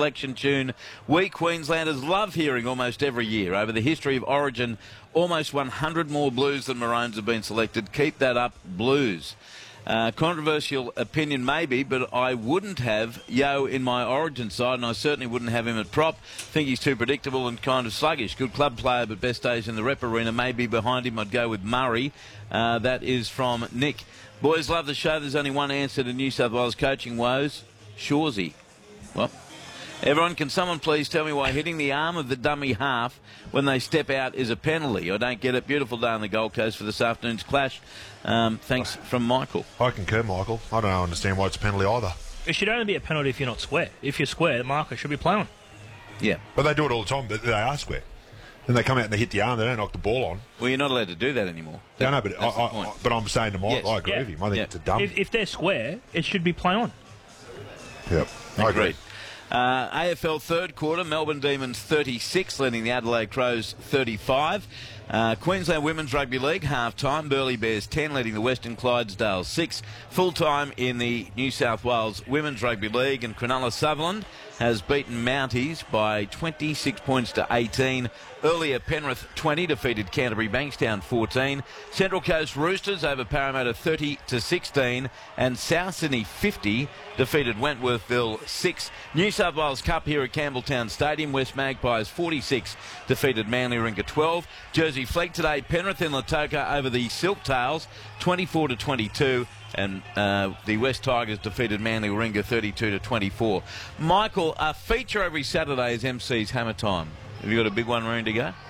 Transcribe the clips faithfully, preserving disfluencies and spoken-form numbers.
selection tune we Queenslanders love hearing almost every year. Over the history of Origin, almost one hundred more Blues than Maroons have been selected. Keep that up, Blues. Uh, controversial opinion maybe, but I wouldn't have Yo in my Origin side, and I certainly wouldn't have him at prop. Think he's too predictable and kind of sluggish. Good club player, but best days in the rep arena. Maybe behind him I'd go with Murray. Uh, that is from Nick. Boys, love the show. There's only one answer to New South Wales coaching woes. Shoresy. Well, everyone, can someone please tell me why hitting the arm of the dummy half when they step out is a penalty? I don't get it. Beautiful day on the Gold Coast for this afternoon's clash. Um, thanks from Michael. I concur, Michael. I don't understand why it's a penalty either. It should only be a penalty if you're not square. If you're square, the marker should be playing. Yeah. But they do it all the time. But they are square. Then they come out and they hit the arm. They don't knock the ball on. Well, you're not allowed to do that anymore. That, no, no, but, I, I, I, but I'm saying to Michael, yes. I agree yeah. with him. I think yeah. it's a dumb. If, if they're square, it should be play on. Yep. I agree. Agreed. Uh, A F L third quarter, Melbourne Demons thirty-six, leading the Adelaide Crows thirty-five. Uh, Queensland Women's Rugby League half-time, Burleigh Bears ten, leading the Western Clydesdales six. Full-time in the New South Wales Women's Rugby League, and Cronulla Sutherland has beaten Mounties by twenty-six points to eighteen. Earlier, Penrith twenty defeated Canterbury Bankstown fourteen. Central Coast Roosters over Parramatta thirty to sixteen. And South Sydney fifty defeated Wentworthville six. New South Wales Cup here at Campbelltown Stadium. West Magpies forty-six defeated Manly Ringa twelve. Jersey Flegg today, Penrith in Lautoka over the Silktails twenty-four to twenty-two. And uh, the West Tigers defeated Manly Warringah thirty-two to twenty-four. Michael, a feature every Saturday is M C's Hammer Time. Have you got a big one room to go?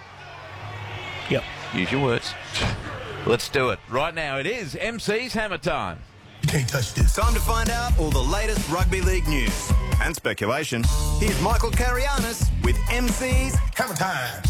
Yep. Use your words. Let's do it. Right now it is M C's Hammer Time. You can't touch this. Time to find out all the latest rugby league news and speculation. Here's Michael Carianis with M C's Hammer time.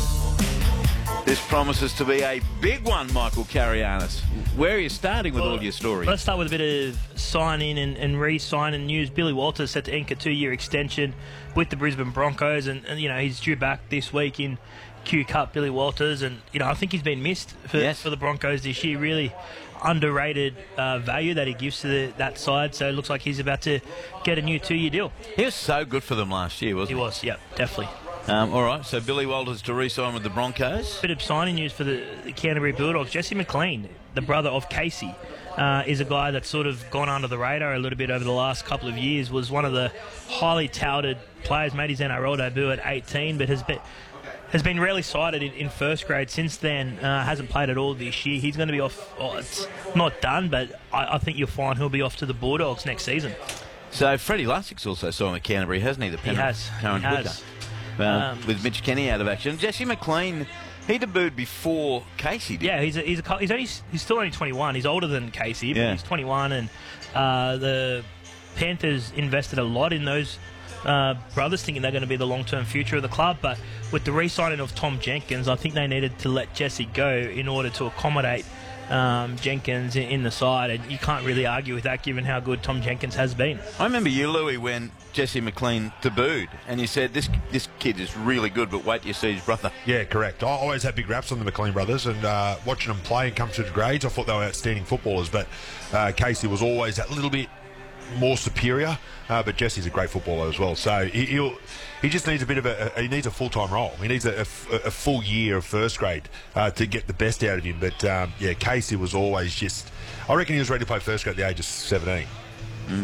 This promises to be a big one, Michael Carianis. Where are you starting with Well, all your stories? Let's start with a bit of sign-in and, and re-sign-in news. Billy Walters set to ink a two-year extension with the Brisbane Broncos, and, and you know he's due back this week in Q Cup. Billy Walters, and you know I think he's been missed for, yes. for the Broncos this year. Really underrated uh, value that he gives to the, that side. So it looks like he's about to get a new two-year deal. He was so good for them last year, wasn't He he? was, yeah, definitely. Um, all right, so Billy Walters to re-sign with the Broncos. Bit of signing news for the, the Canterbury Bulldogs. Jesse McLean, the brother of Casey, uh, is a guy that's sort of gone under the radar a little bit over the last couple of years. Was one of the highly touted players, made his N R L debut at eighteen, but has been has been rarely cited in, in first grade since then. Uh, hasn't played at all this year. He's going to be off. Oh, it's not done, but I, I think you'll find he'll be off to the Bulldogs next season. So Freddie Lussig's also signed with Canterbury, hasn't he? The He has. current He hooker. has. Uh, Um, with Mitch Kenny out of action. Jesse McLean, he debuted before Casey did. Yeah, he's a, he's a, he's only he's still only twenty-one. He's older than Casey, but Yeah. he's twenty-one, and uh, the Panthers invested a lot in those uh, brothers, thinking they're going to be the long-term future of the club. But with the re-signing of Tom Jenkins, I think they needed to let Jesse go in order to accommodate um, Jenkins in, in the side, and you can't really argue with that given how good Tom Jenkins has been. I remember you, Louis, when Jesse McLean debuted, and you said, this this kid is really good, but wait till you see his brother. Yeah, correct. I always had big raps on the McLean brothers, and uh, watching them play and come through the grades, I thought they were outstanding footballers, but uh, Casey was always that little bit more superior, uh, but Jesse's a great footballer as well. So he, he'll, he just needs a bit of a, a he needs a full-time role. He needs a, a, a full year of first grade uh, to get the best out of him. But um, yeah, Casey was always just, I reckon he was ready to play first grade at the age of seventeen. Mm.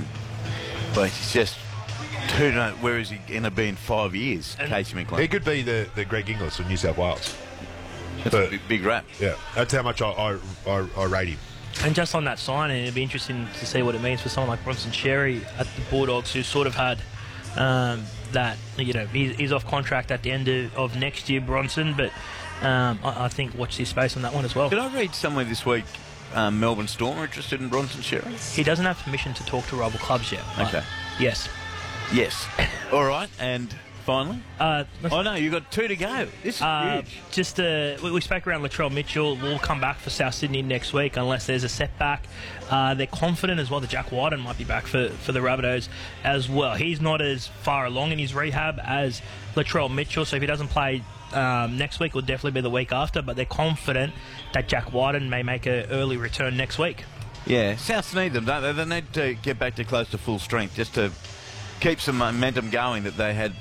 But he's just, who knows, where is he going to be in five years, And Casey McLean? He could be the, the Greg Inglis of New South Wales. That's but- a big, big rap. Yeah, that's how much I, I, I, I rate him. And just on that signing, it'd be interesting to see what it means for someone like Bronson Xerri at the Bulldogs, who sort of had um, that, you know, he's, he's off contract at the end of, of next year, Bronson, but um, I, I think watch this space on that one as well. Did I read somewhere this week um, Melbourne Storm are interested in Bronson Xerri? He doesn't have permission to talk to rival clubs yet. but Okay. Yes. Yes. All right, and finally? Uh, Oh, no, you've got two to go. This is Uh, huge. just uh, we, we spoke around Latrell Mitchell. We'll come back for South Sydney next week unless there's a setback. Uh, they're confident as well that Jack Wyden might be back for, for the Rabbitohs as well. He's not as far along in his rehab as Latrell Mitchell, so if he doesn't play um, next week, it'll definitely be the week after. But they're confident that Jack Wyden may make an early return next week. Yeah, Souths need them, don't they? They need to get back to close to full strength just to keep some momentum going that they had